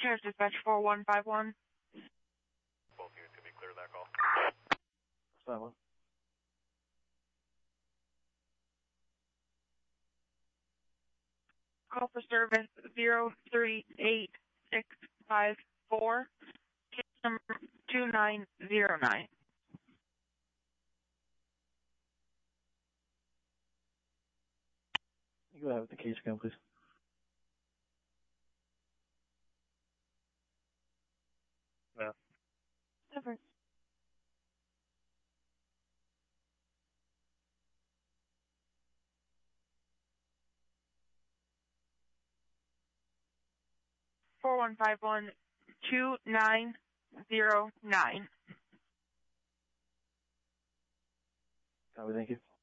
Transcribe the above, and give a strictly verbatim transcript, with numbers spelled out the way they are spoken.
Sheriff Dispatch four one five one. Both units can be clear of that call. That one. Call for service zero three eight six five four. Case number two nine zero nine. Go ahead with the case again, please. Yeah. Over. Four one five one two nine zero nine. Copy, thank you.